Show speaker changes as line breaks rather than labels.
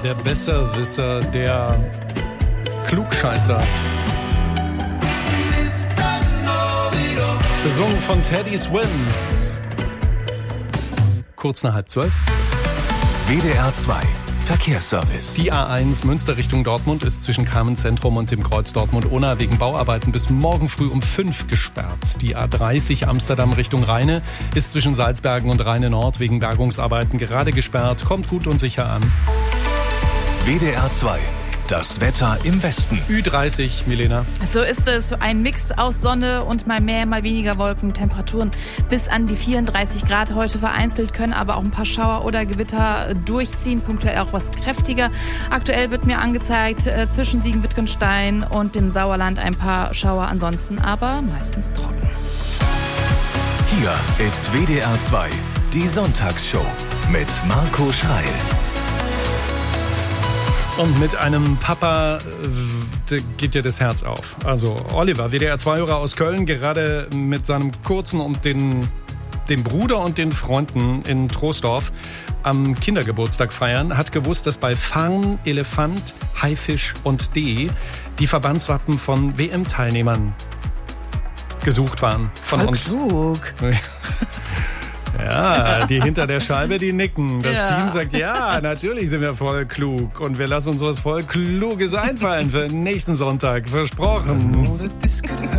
der Besserwisser, der Klugscheißer. Besungen von Teddy Swims. Kurz nach 11:30.
WDR 2 Verkehrsservice.
Die A1 Münster Richtung Dortmund ist zwischen Carmen-Zentrum und dem Kreuz Dortmund-Unna wegen Bauarbeiten bis morgen früh um 5 gesperrt. Die A30 Amsterdam Richtung Rheine ist zwischen Salzbergen und Rheine Nord wegen Bergungsarbeiten gerade gesperrt. Kommt gut und sicher an.
WDR 2. Das Wetter im Westen.
Ü30, Milena.
So ist es. Ein Mix aus Sonne und mal mehr, mal weniger Wolken. Temperaturen bis an die 34 Grad heute vereinzelt, können aber auch ein paar Schauer oder Gewitter durchziehen. Punktuell auch was kräftiger. Aktuell wird mir angezeigt, zwischen Siegen-Wittgenstein und dem Sauerland ein paar Schauer. Ansonsten aber meistens trocken.
Hier ist WDR 2, die Sonntagsshow mit Marco Schreil.
Und mit einem Papa geht dir das Herz auf. Also Oliver, WDR-2-Hörer aus Köln, gerade mit seinem Kurzen und dem Bruder und den Freunden in Troisdorf am Kindergeburtstag feiern, hat gewusst, dass bei Farn, Elefant, Haifisch und D die Verbandswappen von WM-Teilnehmern gesucht waren. Von uns.
Klug.
Ja, die hinter der Scheibe, die nicken. Das
Ja.
Team sagt, ja, natürlich sind wir voll klug. Und wir lassen uns was voll Kluges einfallen für nächsten Sonntag. Versprochen.